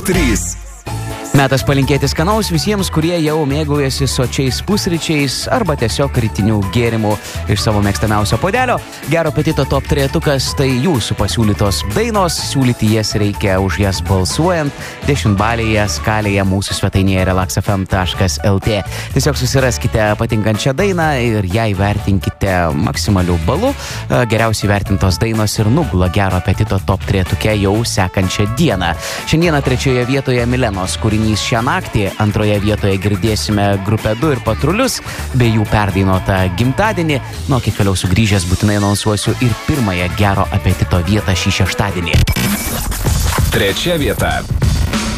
3. Metas palinkėti skanaus visiems, kurie jau mėgaujasi sočiais pusryčiais arba tiesiog rytinių gėrimų iš savo mėgstamiausio puodelio. Gero apetito top 3-tukas, tai jūsų pasiūlytos dainos, siūlyti jas reikia už jas balsuojant 10-balėje skalėje mūsų svetainėje relaxfm.lt. Tiesiog susiraskite patinkančią dainą ir ją įvertinkite maksimaliu balu. Geriausiai vertintos dainos ir nugula gero apetito top 3-tuke jau sekančią dieną. Šiandieną 3 vietoje Milenos kūrinys Šią naktį, 2 vietoje girdėsime grupę 2 ir Patrulius, bei jų perdainuotą Gimtadienį. Nu, kiek vėliau sugrįžęs būtinai anonsuosiu ir 1 gero apetito vietą šį šeštadienį. 3 vieta.